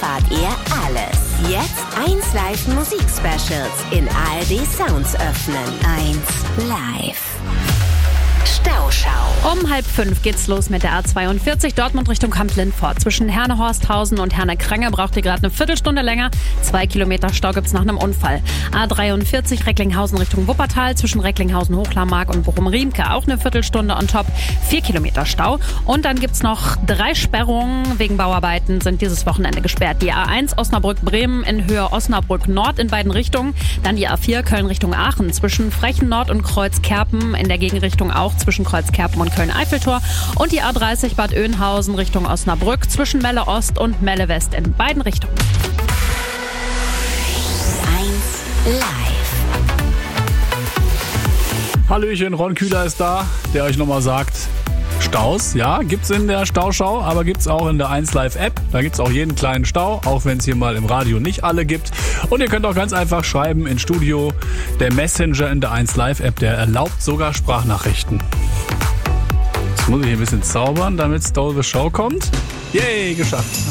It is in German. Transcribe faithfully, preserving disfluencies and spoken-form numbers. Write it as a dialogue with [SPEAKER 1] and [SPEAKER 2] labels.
[SPEAKER 1] erfahrt ihr alles. Jetzt eins Live Musik-Specials in A R D Sounds öffnen. eins Live. Stauschau.
[SPEAKER 2] Um halb fünf geht's los mit der A zweiundvierzig Dortmund Richtung Kamp-Lindfort. Zwischen Herne-Horsthausen und Herne-Kränge braucht ihr gerade eine Viertelstunde länger. Zwei Kilometer Stau gibt's nach einem Unfall. A dreiundvierzig Recklinghausen Richtung Wuppertal. Zwischen Recklinghausen-Hochlarmark und Bochum-Riemke auch eine Viertelstunde on top. Vier Kilometer Stau. Und dann gibt's noch drei Sperrungen. Wegen Bauarbeiten sind dieses Wochenende gesperrt. Die A eins Osnabrück-Bremen in Höhe Osnabrück-Nord in beiden Richtungen. Dann die A vier Köln Richtung Aachen. Zwischen Frechen-Nord und Kreuzkerpen in der Gegenrichtung auch. Zwischen Kreuzkerpen und Köln-Eiffeltor und die A dreißig Bad Oeynhausen Richtung Osnabrück zwischen Melle Ost und Melle West in beiden Richtungen.
[SPEAKER 1] eins Live.
[SPEAKER 3] Hallöchen, Ron Kühler ist da, der euch nochmal sagt, Staus, ja, gibt's in der Stauschau, aber gibt's auch in der eins Live App. Da gibt's auch jeden kleinen Stau, auch wenn es hier mal im Radio nicht alle gibt. Und ihr könnt auch ganz einfach schreiben ins Studio. Der Messenger in der eins Live App, der erlaubt sogar Sprachnachrichten. Jetzt muss ich hier ein bisschen zaubern, damit Stole the Show kommt. Yay, geschafft.